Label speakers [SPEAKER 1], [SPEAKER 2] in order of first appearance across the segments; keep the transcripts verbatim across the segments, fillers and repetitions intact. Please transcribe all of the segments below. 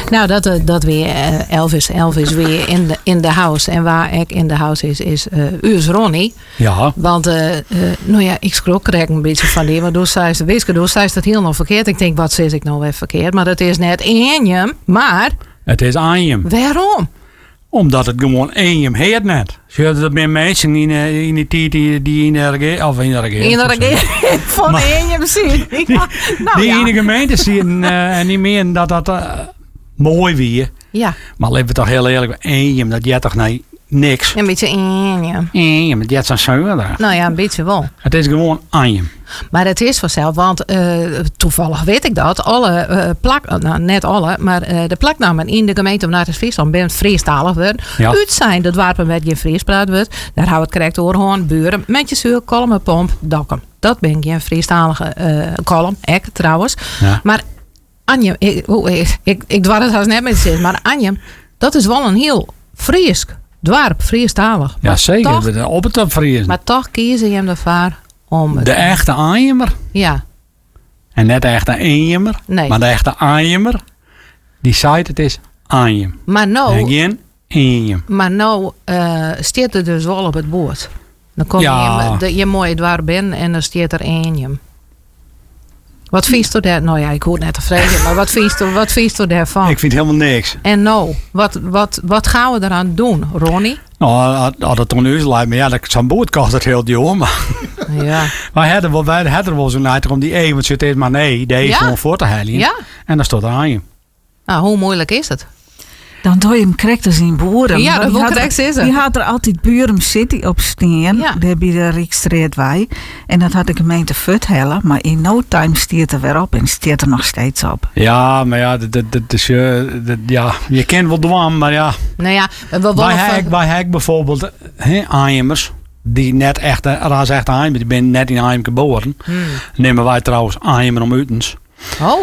[SPEAKER 1] Nou, dat, eh, dat weer eh, Elvis, Elvis weer in de, in de house. En waar ik in de house is, is uh, Uus Ronnie.
[SPEAKER 2] Ja.
[SPEAKER 1] Want, uh, uh, nou ja, ik schrok er een beetje van die. Maar toen zei ze, Wiske, toen zei ze dat heel nog verkeerd. Ik denk, wat zeg ik nou weer verkeerd? Maar dat is net eenjem, maar...
[SPEAKER 2] Het is Aanjem.
[SPEAKER 1] Waarom?
[SPEAKER 2] Omdat het gewoon Aanjem heet net. Ze hadden er meer mensen in, uh, in die tijd die, die in de regering... Of in de regering.
[SPEAKER 1] In de regering van eenjem zien. Ja,
[SPEAKER 2] Die,
[SPEAKER 1] nou,
[SPEAKER 2] die
[SPEAKER 1] ja.
[SPEAKER 2] in de gemeente zien uh, en niet meer dat dat uh, mooi weer.
[SPEAKER 1] Ja,
[SPEAKER 2] Maar laten we toch heel eerlijk... Aanjem, dat jet toch nee, niks.
[SPEAKER 1] een beetje eenjem.
[SPEAKER 2] Aanjem, dat jet zo'n zeugen daar.
[SPEAKER 1] Nou ja, een beetje wel.
[SPEAKER 2] Het is gewoon Aanjem.
[SPEAKER 1] Maar het is vanzelf, want uh, toevallig weet ik dat. Alle uh, plak, nou net alle, maar uh, de plaknamen in de gemeente van Naarden-Friesland ben Friestalig worden.
[SPEAKER 2] Ja.
[SPEAKER 1] Uit zijn dat waar met je Fries praat wordt. Daar houdt het correct hoor, gewoon buren. Met je zuur, kolmen, pomp, dokken. Dat ben je een Friestalige uh, kolom, ek trouwens.
[SPEAKER 2] Ja.
[SPEAKER 1] Maar Anjem, ik, oh, ik, ik, ik dwar het haast net met zin, maar Anjem, dat is wel een heel Fries dwarp, Friestalig.
[SPEAKER 2] Ja,
[SPEAKER 1] Maar
[SPEAKER 2] zeker.
[SPEAKER 1] toch-
[SPEAKER 2] We- Op het opvriezen.
[SPEAKER 1] Maar toch kiezen je hem ervoor om het.
[SPEAKER 2] De echte Aanjemmer.
[SPEAKER 1] Ja,
[SPEAKER 2] En net de echte Aanjemmer.
[SPEAKER 1] nee.
[SPEAKER 2] Maar de echte Aanjemmer. Die site het is Aanjem.
[SPEAKER 1] Maar nou,
[SPEAKER 2] En geen Aanjem.
[SPEAKER 1] maar nou uh, staat er dus wel op het bord. Dan kom
[SPEAKER 2] Ja.
[SPEAKER 1] je in de, je mooie dwarp binnen en dan staat er eenjem. Wat vies u daar? Nou ja, ik hoor net te vragen, maar wat vies u, wat vies u daarvan?
[SPEAKER 2] Ik vind helemaal niks.
[SPEAKER 1] En nou, wat, wat, wat gaan we eraan doen, Ronnie?
[SPEAKER 2] Nou, had- had het toen u lijkt me, ja, dat zo'n boot kost het heel duur. Maar
[SPEAKER 1] Ja.
[SPEAKER 2] wij hadden wel, wij hadden wel zo'n uit om die E, want het is maar nee, die E
[SPEAKER 1] Ja.
[SPEAKER 2] gewoon voor te halen.
[SPEAKER 1] Ja?
[SPEAKER 2] En dan staat er Aanjem.
[SPEAKER 1] Nou, hoe moeilijk is het?
[SPEAKER 3] Dan doe je hem correct als in boeren.
[SPEAKER 1] Ja,
[SPEAKER 3] Want
[SPEAKER 1] dat
[SPEAKER 3] die
[SPEAKER 1] wil ik
[SPEAKER 3] had er-
[SPEAKER 1] echt zeggen.
[SPEAKER 3] Die had er altijd Buren City op staan.
[SPEAKER 1] Ja.
[SPEAKER 3] Daar bij de Riekstraatweg. En dat had de gemeente Futhellen. Maar in no time stiert er weer op en stiert er nog steeds op.
[SPEAKER 2] Ja, maar ja, dat, dat, dat is, eh, dat- ja, je kent wel dwam, maar ja.
[SPEAKER 1] Nou ja, we willen
[SPEAKER 2] Wij
[SPEAKER 1] van-
[SPEAKER 2] hebben wij hebben bijvoorbeeld hè, Aanjemmers. Die net echt, eh, raas echt Aanjem, die ben net in Aanjem geboren.
[SPEAKER 1] Hmm.
[SPEAKER 2] Nemen wij trouwens Aanjemmer om Utens.
[SPEAKER 1] Oh,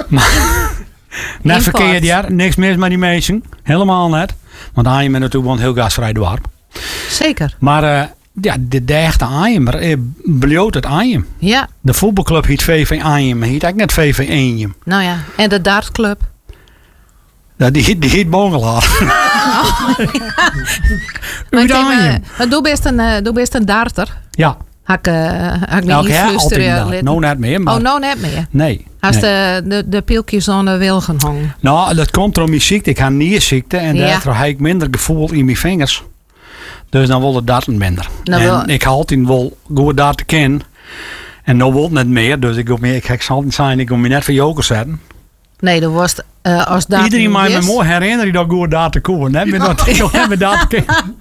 [SPEAKER 2] Net
[SPEAKER 1] Import.
[SPEAKER 2] verkeerd, ja. Niks mis met die mensen. Helemaal net. Want Aanjem is natuurlijk wel een heel gasvrij dorp.
[SPEAKER 1] zeker.
[SPEAKER 2] Maar eh, ja, de, de echte Aanjemmer eh, bloot het Aanjem.
[SPEAKER 1] Ja,
[SPEAKER 2] De voetbalclub heet V V Aanjem. Heet eigenlijk net V V Eenjem.
[SPEAKER 1] nou ja. En de dartclub?
[SPEAKER 2] Ja, die, heet- die heet Bongelaar.
[SPEAKER 1] Maar
[SPEAKER 2] Uit
[SPEAKER 1] ik denk,
[SPEAKER 2] Aanjem.
[SPEAKER 1] eh, maar doe best een, eh, doe best een darter.
[SPEAKER 2] Ja.
[SPEAKER 1] Hak, uh, hak
[SPEAKER 2] Nou,
[SPEAKER 1] niet
[SPEAKER 2] ik heb altijd
[SPEAKER 1] influisteren.
[SPEAKER 2] gedaan. Nou net meer, maar
[SPEAKER 1] Oh, nou net meer.
[SPEAKER 2] nee.
[SPEAKER 1] Als
[SPEAKER 2] nee.
[SPEAKER 1] de, de, de pilkjes aan de wilgen hangen.
[SPEAKER 2] Nou, dat komt door mijn ziekte. Ik heb een nierziekte en
[SPEAKER 1] Ja.
[SPEAKER 2] daardoor heb ik minder gevoel in mijn vingers. Dus dan wil het darten minder.
[SPEAKER 1] Nou,
[SPEAKER 2] en
[SPEAKER 1] wel-
[SPEAKER 2] ik had altijd wel goed darten kennen. En nu wil het niet meer. Dus ik, meer, ik, ik zal niet zijn, ik wil me net voor joker zetten.
[SPEAKER 1] Nee, dat was uh, als dat
[SPEAKER 2] Iedereen mij me
[SPEAKER 1] is.
[SPEAKER 2] mooi herinneren dat goed darten kon. Net meer dat ik nog met darten ken.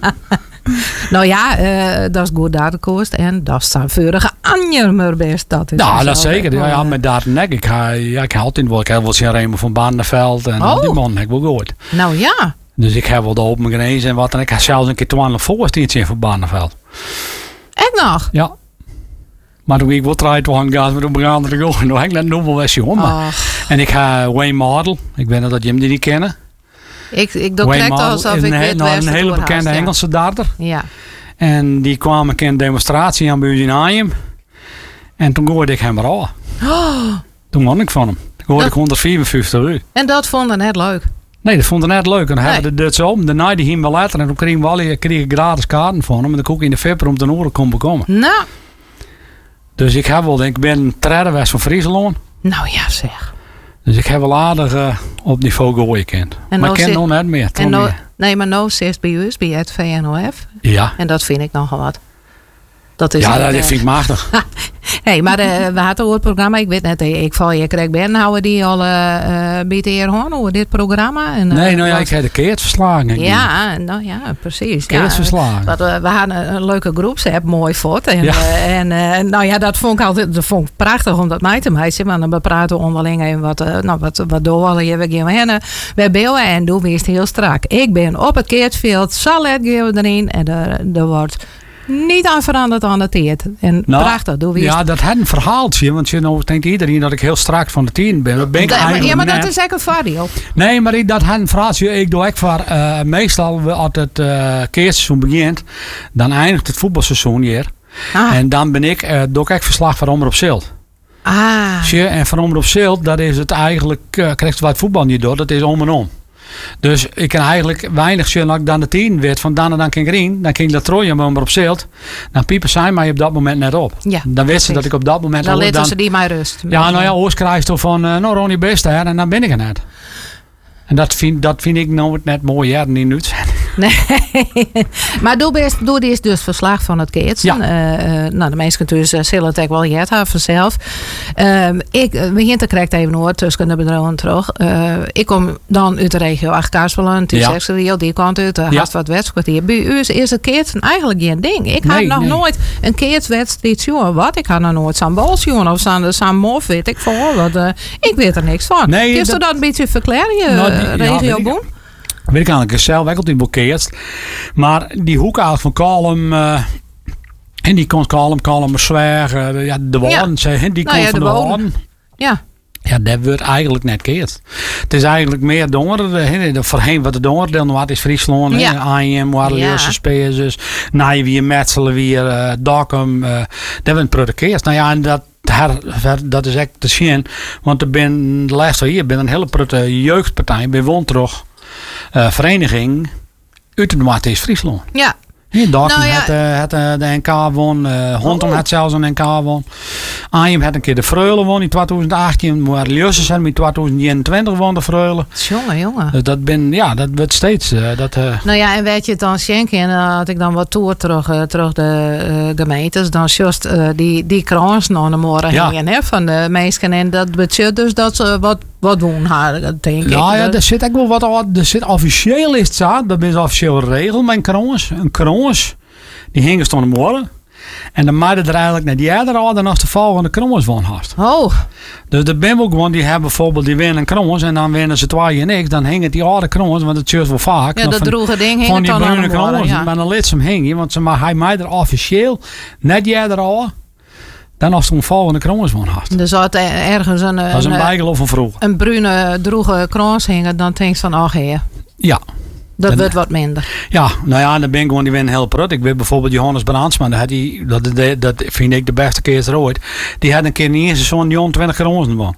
[SPEAKER 1] Nou ja, uh, dat is goed daderkost. En dat is zijn vorige Anjermer best. Dat is
[SPEAKER 2] Nou,
[SPEAKER 1] dus
[SPEAKER 2] dat
[SPEAKER 1] wel-
[SPEAKER 2] zeker. Ja, ja, met darten nek. Ik ga, ja, ik heb altijd wel. Ik heb wel zien Raymond van Barneveld. En
[SPEAKER 1] Oh.
[SPEAKER 2] die man heb ik wel gehoord.
[SPEAKER 1] Nou ja.
[SPEAKER 2] Dus ik heb wel de open grens en wat. En ik heb zelfs een keer twaalf voorstientje in van Barneveld.
[SPEAKER 1] Echt nog?
[SPEAKER 2] Ja. Maar toen ik wel draait te gaan gaan, maar toen begon er gewoon. Toen heb ik net nog wel eens jongen.
[SPEAKER 1] Oh,
[SPEAKER 2] En ik ga Wayne Mardle. Ik weet niet dat je hem die niet kennen.
[SPEAKER 1] ik, ik doe
[SPEAKER 2] Wayne
[SPEAKER 1] correct alsof
[SPEAKER 2] is
[SPEAKER 1] ik
[SPEAKER 2] een,
[SPEAKER 1] weet
[SPEAKER 2] nou,
[SPEAKER 1] waar
[SPEAKER 2] een
[SPEAKER 1] ze
[SPEAKER 2] hele
[SPEAKER 1] doorhaast,
[SPEAKER 2] bekende
[SPEAKER 1] ja.
[SPEAKER 2] Engelse darter.
[SPEAKER 1] Ja.
[SPEAKER 2] En die kwam een keer een demonstratie aan bij ons in Aanjem. En toen hoorde ik hem er al.
[SPEAKER 1] Oh,
[SPEAKER 2] Toen won ik van hem. Toen hoorde
[SPEAKER 1] Dat-
[SPEAKER 2] ik honderdvierenvijftig euro.
[SPEAKER 1] en dat vonden net leuk.
[SPEAKER 2] Nee, dat vond ik net leuk. En dan
[SPEAKER 1] Nee.
[SPEAKER 2] hebben we het zo om. Daarna die hem wel later. En toen kregen we alle kregen gratis kaarten van hem. En dan kon ik in de Vipper om ten oren kon bekomen.
[SPEAKER 1] Nou,
[SPEAKER 2] Dus ik heb wel, denk ik ben een trader was van Friesland.
[SPEAKER 1] nou ja zeg.
[SPEAKER 2] Dus ik heb wel aardig uh, op niveau gooien gekend. Maar
[SPEAKER 1] nou
[SPEAKER 2] ik ken
[SPEAKER 1] zit-
[SPEAKER 2] nog net meer.
[SPEAKER 1] En
[SPEAKER 2] Toen
[SPEAKER 1] nou,
[SPEAKER 2] meer.
[SPEAKER 1] nee, maar nou zit bij u, bij het V N O F.
[SPEAKER 2] Ja,
[SPEAKER 1] En dat vind ik nogal wat. Dat is
[SPEAKER 2] ja
[SPEAKER 1] echt,
[SPEAKER 2] dat
[SPEAKER 1] eh,
[SPEAKER 2] vind ik machtig.
[SPEAKER 1] Nee, maar uh, we hadden over het programma. Ik weet net, eh, ik val je correct ben. Houden die al uh, uh, bij de hoor over dit programma? En, uh,
[SPEAKER 2] Nee, nou ja,
[SPEAKER 1] wat-
[SPEAKER 2] ik heb de keert verslagen. Ik
[SPEAKER 1] Ja, nou ja, precies.
[SPEAKER 2] Keert
[SPEAKER 1] Ja,
[SPEAKER 2] verslagen.
[SPEAKER 1] wat, uh, we hadden een leuke groepsapp, mooi voort. En,
[SPEAKER 2] Ja.
[SPEAKER 1] uh, en uh, nou ja, dat vond ik altijd dat vond ik prachtig om dat mij te maken. Maar dan praten we onderling even wat, uh, nou, wat, wat doorhalen je. We gaan heen. We beelden en doen we het heel strak. Ik ben op het keertveld, salet gaan we erin. En er, er wordt niet aan veranderd aan de teert. En
[SPEAKER 2] Nou,
[SPEAKER 1] prachtig, doen we het.
[SPEAKER 2] Ja, dat had een verhaaltje. Want je nou denkt iedereen dat ik heel strak van de tien ben. Dat ben ik
[SPEAKER 1] Ja, maar,
[SPEAKER 2] eigenlijk
[SPEAKER 1] ja, maar dat
[SPEAKER 2] net.
[SPEAKER 1] is echt een voordeel.
[SPEAKER 2] Nee, maar ik, dat had een verhaaltje. Ik doe ook voor, uh, meestal als het uh, keerseizoen begint, dan eindigt het voetbalseizoen hier.
[SPEAKER 1] Ah,
[SPEAKER 2] En dan ben ik, uh, doe ik ook verslag van Omroep Zilt.
[SPEAKER 1] Ah.
[SPEAKER 2] Zie je? En van Omroep Zilt, dat is het eigenlijk, uh, krijgt wat voetbal niet door, dat is om en om. Dus ik kan eigenlijk weinig zien als ik dan de tien werd van dan en dan kan green, dan ging ik dat trooien maar op Zilt. Dan piepen zij mij op dat moment net op.
[SPEAKER 1] Ja,
[SPEAKER 2] dan wist ze dat ik op dat moment...
[SPEAKER 1] Dan lieten
[SPEAKER 2] dan,
[SPEAKER 1] ze die mij rust.
[SPEAKER 2] Ja, nou ja, oors krijg je toch van, uh, nou Ronnie best hè, en dan ben ik er net. En dat vind, dat vind ik nou net mooi, hè, niet nut.
[SPEAKER 1] Nee, maar doe best, doe is dus verslag van het keertsen.
[SPEAKER 2] Ja.
[SPEAKER 1] Uh, uh, nou, de meesten dus uh, zullen het ook wel jet hebben vanzelf. Uh, ik, uh, we hinten krijgt even hoor tussen de bedrijven terug. Uh, ik kom dan uit de regio Acht-Kaaspelen, ja. Die kant uit, uh,
[SPEAKER 2] ja.
[SPEAKER 1] haast wat wedstrijden. Bij u is, is het keertsen eigenlijk geen ding. Ik
[SPEAKER 2] nee,
[SPEAKER 1] heb nog
[SPEAKER 2] nee.
[SPEAKER 1] nooit een keertswedstrijd zien. Wat? Ik had nog nooit zo'n bal zien of zo'n zo'n mof, weet ik veel. Wat, uh, ik weet er niks van.
[SPEAKER 2] Nee,
[SPEAKER 1] Kun je
[SPEAKER 2] dat,
[SPEAKER 1] dat een beetje verklaren, je
[SPEAKER 2] nou, die,
[SPEAKER 1] regio
[SPEAKER 2] ja,
[SPEAKER 1] Boen?
[SPEAKER 2] Weet ik eigenlijk zelf ook altijd blokkeerd. Maar die hoek eigenlijk van Kalm. Uh, en die kon Kalm, Kalm, Zwaar. Uh, ja, de Wadden. Ja. Die
[SPEAKER 1] nou
[SPEAKER 2] komt
[SPEAKER 1] ja,
[SPEAKER 2] van de, de Wadden.
[SPEAKER 1] Ja.
[SPEAKER 2] Ja, dat wordt eigenlijk net keerd. Het is eigenlijk meer donker. Voorheen wat de donderdeel wat is Friesland.
[SPEAKER 1] Ja.
[SPEAKER 2] A I M, Waardeloze ja. Spezers. Nijwier, Metselen weer, uh, Dokkum. Uh, dat wordt produceerd. Nou ja, en dat. Dat is echt te zien. Want er ben de laatste hier ben een hele prutte jeugdpartij bij Wondrog uh, vereniging uit de Noord-East Friesland.
[SPEAKER 1] Ja.
[SPEAKER 2] Hier Dokkum
[SPEAKER 1] nou, ja.
[SPEAKER 2] had, uh, had uh, de N K won. Uh, Hontum oh. had zelfs een N K won. A I M had een keer de Freulen won in twintig achttien. Maar Ljusses had in twintig eenentwintig won de Freulen.
[SPEAKER 1] Jongen, jongen.
[SPEAKER 2] Dus dat ben, ja, dat wordt steeds. Uh, dat, uh,
[SPEAKER 1] nou ja, en weet je het dan schenken? En dan had ik dan wat toer terug, uh, terug de uh, gemeentes. Dan just uh, die, die krans nog een morgen
[SPEAKER 2] ja.
[SPEAKER 1] hingen, hè, van de meesten. En dat betekent dus dat ze wat, wat doen haar, denk ik.
[SPEAKER 2] Nou ja, er zit ook wel wat. Er zit officieel is het zo. Dat is officieel regel met een krans. Een krans. Die hingen stonden morgen. En dan maakte er eigenlijk net jaren al dan als de volgende krons van had.
[SPEAKER 1] Oh.
[SPEAKER 2] Dus de ben ook gewoon, die hebben bijvoorbeeld, die winnen een krons en dan winnen ze twee en niks. Dan hing het die oude krons, want het is wel vaak.
[SPEAKER 1] Ja, dat droege ding hing
[SPEAKER 2] van die
[SPEAKER 1] dan
[SPEAKER 2] bruine
[SPEAKER 1] aan de
[SPEAKER 2] krons.
[SPEAKER 1] ja.
[SPEAKER 2] Maar dan liet ze hem hingen, want ze maar hij mij er officieel net jaren al. Dan als het een volgende krons van had.
[SPEAKER 1] Dus als ergens een,
[SPEAKER 2] dat is een,
[SPEAKER 1] een
[SPEAKER 2] bijgel of een vroeg.
[SPEAKER 1] Een bruine droege krons hingen, dan denk je van, oh heer.
[SPEAKER 2] Ja.
[SPEAKER 1] Dat
[SPEAKER 2] en,
[SPEAKER 1] wordt wat minder.
[SPEAKER 2] Ja, nou ja, dan ben ik gewoon die winnen heel prut. Ik weet bijvoorbeeld Johannes Brandsma, dat, die, dat, dat, dat vind ik de beste keer ooit. Die had een keer niet eens zo'n eenentwintig kronsen van.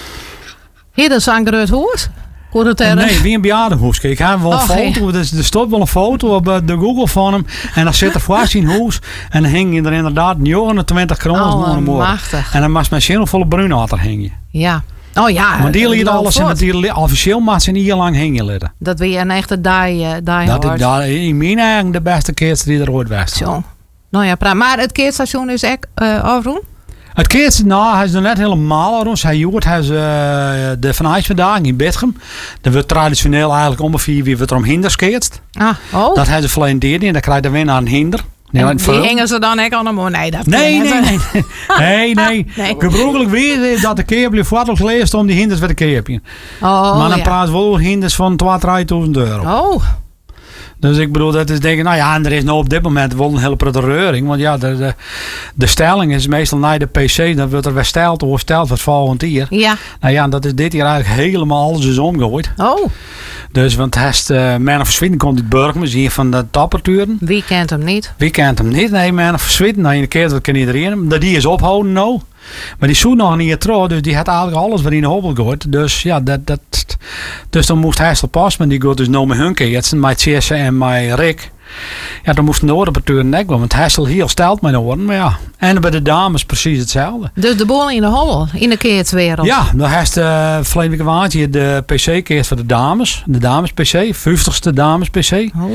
[SPEAKER 1] Hier, dat is een groot huis.
[SPEAKER 2] Nee, wie een bejaardenhuis. Ik heb wel een
[SPEAKER 1] oh,
[SPEAKER 2] foto, dus er stond wel een foto op de Google van hem. En dan zit er vast in huis. En dan hing er inderdaad negenentwintig kronsen
[SPEAKER 1] oh,
[SPEAKER 2] aan de morgen.
[SPEAKER 1] Machtig.
[SPEAKER 2] En dan was mijn zin volle bruinwater hingen.
[SPEAKER 1] Ja. Oh ja.
[SPEAKER 2] Maar die liet alles en die officieel maar ze niet heel lang hingen litten.
[SPEAKER 1] Dat weer een echte die, die
[SPEAKER 2] Dat is daar in mijn eigen de beste keertje die er ooit was.
[SPEAKER 1] Zo. Nou ja, praat. Maar het keerstation is echt uh, afroen?
[SPEAKER 2] Het keertje, nou, hij is er net helemaal rond. Hij joert hij is, uh, de Van IJsvandaag in Bedgem. Dat wordt traditioneel eigenlijk ongeveer wie we er om hinder skeert.
[SPEAKER 1] Ah, oh.
[SPEAKER 2] Dat hij ze verleden deed en dan krijg je weer naar een hinder.
[SPEAKER 1] Nee, en die hingen ze dan echt allemaal? Nee, dat
[SPEAKER 2] nee, nee, nee, nee, nee.
[SPEAKER 1] nee.
[SPEAKER 2] Gebruikelijk weer dat de keerpje voor leest om die hinders weer te keerpje.
[SPEAKER 1] Oh,
[SPEAKER 2] maar dan
[SPEAKER 1] ja.
[SPEAKER 2] praat we over hinders van twee, drieduizend euro.
[SPEAKER 1] Oh.
[SPEAKER 2] Dus ik bedoel, dat is denken, nou ja, en er is nou op dit moment wel een hele prutte reuring. Want ja, de, de, de stelling is meestal naar de P C, dan wordt er weer steld of steld wat volgend jaar.
[SPEAKER 1] Ja.
[SPEAKER 2] Nou ja, en dat is dit jaar eigenlijk helemaal alles is omgegooid.
[SPEAKER 1] Oh.
[SPEAKER 2] Dus, want hij is, uh, Man of Sweden komt uit Burgum, hier van de tapperturen.
[SPEAKER 1] Wie kent hem niet?
[SPEAKER 2] Wie kent hem niet? Nee, Man of Sweden, nou, je keert dat kan iedereen. Dat die is ophouden nou. Maar die zoekt nog niet trouw, dus die had eigenlijk alles wat in de hobbel gegooid. Dus ja, dat, dat, dus dan moest hij pas, maar die gaat dus nou met hun keertsen, met Jesse en met Rick. Ja, dan moesten de oordeparturen nek wel, want hij is hier stelt mijn oren, maar ja. En bij de dames precies hetzelfde.
[SPEAKER 1] Dus de bol in de hobbel, in de keertswereld.
[SPEAKER 2] Ja, dan heeft de verleden week hier de P C-keert voor de dames, de dames-P C, vijftigste dames-P C.
[SPEAKER 1] Oh.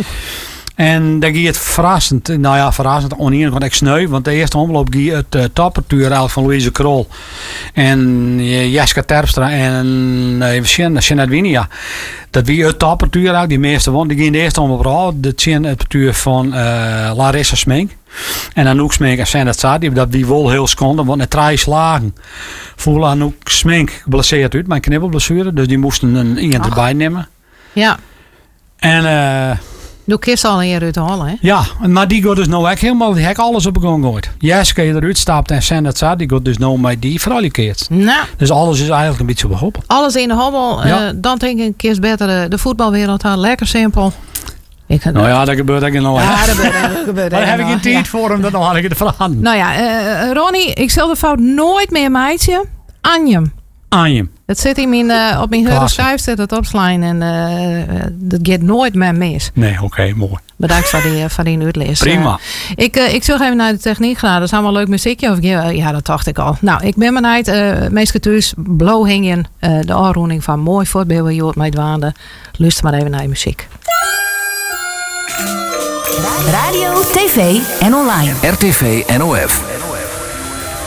[SPEAKER 2] En dan ging het verrassend, nou ja, verrassend, oneerlijk, want ik sneu, want de eerste omloop ging het uh, tappertuur eigenlijk van Louise Krol en uh, Jeska Terpstra en uh, even zien, Jeanette Winia. Dat wie het tappertuur eigenlijk, die meeste won, die ging de eerste omloop al, de Jeanette van uh, Larissa Smink. En Anouk Smink en Sandat Saad, dat wie wel heel seconden, want net drie slagen voelde Anouk Smink geblesseerd uit, mijn knibbelblessure, dus die moesten een iemand erbij nemen.
[SPEAKER 1] Ja.
[SPEAKER 2] En uh,
[SPEAKER 1] doe kist al hier uit de hol, hè?
[SPEAKER 2] ja, maar die gaat dus nou echt helemaal, die heeft alles op de gang gegooid. Jeske eruit stapt en Sandat Saad, die gaat dus nou met die veralikeerd.
[SPEAKER 1] Nou.
[SPEAKER 2] Dus alles is eigenlijk een beetje behoppen.
[SPEAKER 1] Alles in de hobbel,
[SPEAKER 2] Ja.
[SPEAKER 1] uh, dan denk ik een keer beter de, de voetbalwereld aan, lekker simpel. Ik,
[SPEAKER 2] Nou ja, dat gebeurt ook nog.
[SPEAKER 1] Ja, dat gebeurt, dat gebeurt
[SPEAKER 2] Maar dan heb ik
[SPEAKER 1] nog,
[SPEAKER 2] geen tijd
[SPEAKER 1] ja.
[SPEAKER 2] voor hem, dan had ik het vragen.
[SPEAKER 1] Nou ja, uh, Ronnie, ik zal de fout nooit meer meidje. Anjem.
[SPEAKER 2] Anjem.
[SPEAKER 1] Het zit in mijn, uh, op mijn harde
[SPEAKER 2] Klasse.
[SPEAKER 1] schijf, zit het opslaan en uh, uh, dat gaat nooit meer mis.
[SPEAKER 2] Nee, oké, okay, mooi.
[SPEAKER 1] Bedankt voor die, voor die uitles.
[SPEAKER 2] Prima.
[SPEAKER 1] Uh, ik, uh, ik zal even naar de techniek gaan. Dat is allemaal leuk muziekje. Of, ja, ja, dat dacht ik al. Nou, ik ben benieuwd. Uh, meestal thuis Blowhingen. Uh, de aanroering van mooi voorbeelden. Je hoort mij dwaande. Luister maar even naar je muziek.
[SPEAKER 4] Radio, tv en online.
[SPEAKER 5] R T V N O F.